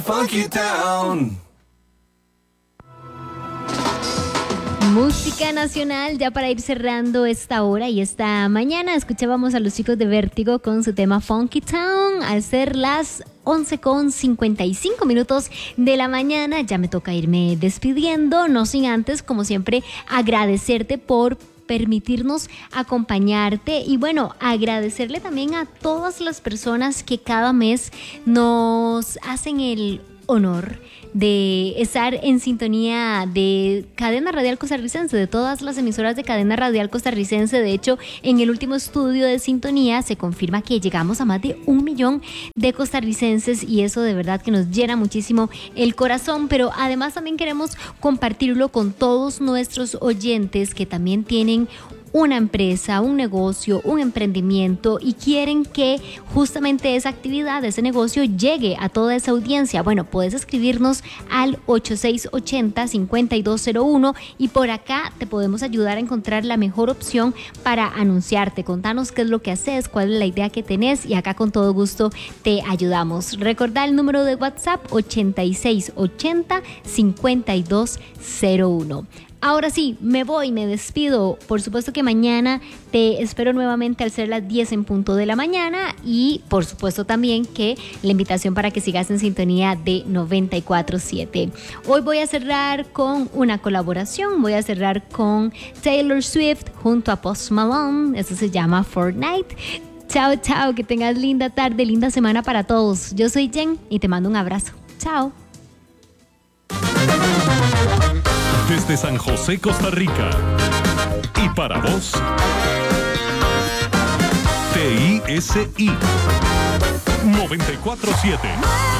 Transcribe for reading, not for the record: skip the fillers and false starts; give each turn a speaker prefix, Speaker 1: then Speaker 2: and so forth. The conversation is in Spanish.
Speaker 1: Funky Town.
Speaker 2: Música nacional, ya para ir cerrando esta hora y esta mañana. Escuchábamos a los chicos de Vértigo con su tema Funky Town al ser las 11:55 de la mañana. Ya me toca irme despidiendo, no sin antes, como siempre, agradecerte por permitirnos acompañarte y bueno, agradecerle también a todas las personas que cada mes nos hacen el honor de estar en sintonía de Cadena Radial Costarricense, de todas las emisoras de Cadena Radial Costarricense. De hecho, en el último estudio de sintonía se confirma que llegamos a más de 1 millón de costarricenses y eso de verdad que nos llena muchísimo el corazón, pero además también queremos compartirlo con todos nuestros oyentes que también tienen una empresa, un negocio, un emprendimiento y quieren que justamente esa actividad, ese negocio llegue a toda esa audiencia. Bueno, puedes escribirnos al 8680-5201 y por acá te podemos ayudar a encontrar la mejor opción para anunciarte. Contanos qué es lo que haces, cuál es la idea que tenés y acá con todo gusto te ayudamos. Recordá el número de WhatsApp 8680-5201. Ahora sí, me voy, me despido. Por supuesto que mañana te espero nuevamente al ser las 10 en punto de la mañana y por supuesto también que la invitación para que sigas en sintonía de 94.7. Hoy voy a cerrar con una colaboración, voy a cerrar con Taylor Swift junto a Post Malone, eso se llama Fortnite. Chao, chao, que tengas linda tarde, linda semana para todos. Yo soy Jen y te mando un abrazo. Chao.
Speaker 3: Desde San José, Costa Rica. Y para vos, TISI 94.7.